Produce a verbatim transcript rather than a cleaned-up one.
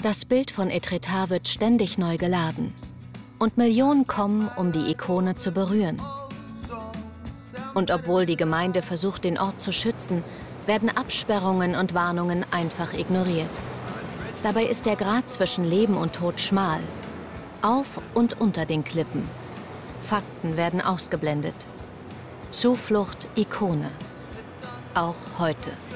Das Bild von Etretat wird ständig neu geladen. Und Millionen kommen, um die Ikone zu berühren. Und obwohl die Gemeinde versucht, den Ort zu schützen, werden Absperrungen und Warnungen einfach ignoriert. Dabei ist der Grat zwischen Leben und Tod schmal. Auf und unter den Klippen. Fakten werden ausgeblendet. Zuflucht Ikone. Auch heute.